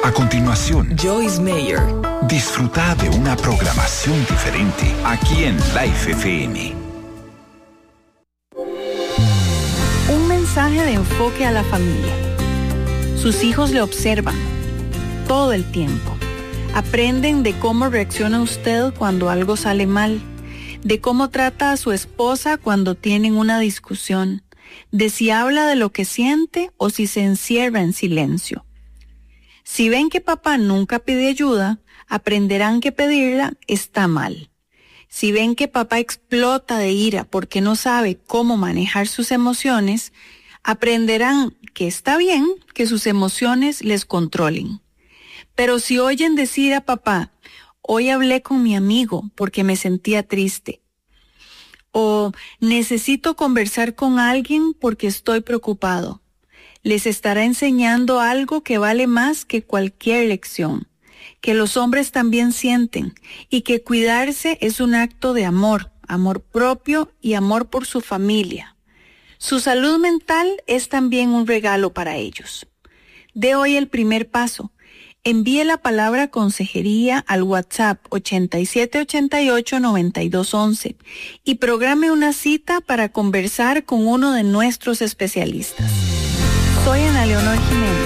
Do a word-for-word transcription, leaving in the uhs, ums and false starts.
A continuación, Joyce Meyer. Disfruta de una programación diferente aquí en Life F M. Un mensaje de enfoque a la familia. Sus hijos le observan todo el tiempo. Aprenden de cómo reacciona usted cuando algo sale mal, de cómo trata a su esposa cuando tienen una discusión, de si habla de lo que siente o si se encierra en silencio. Si ven que papá nunca pide ayuda, aprenderán que pedirla está mal. Si ven que papá explota de ira porque no sabe cómo manejar sus emociones, aprenderán que está bien que sus emociones les controlen. Pero si oyen decir a papá, hoy hablé con mi amigo porque me sentía triste, o necesito conversar con alguien porque estoy preocupado, les estará enseñando algo que vale más que cualquier lección, que los hombres también sienten y que cuidarse es un acto de amor, amor propio y amor por su familia. Su salud mental es también un regalo para ellos. Dé hoy el primer paso. Envíe la palabra consejería al WhatsApp ochenta y siete ochenta y ocho noventa y dos once y programe una cita para conversar con uno de nuestros especialistas. Soy Ana Leonor Jiménez.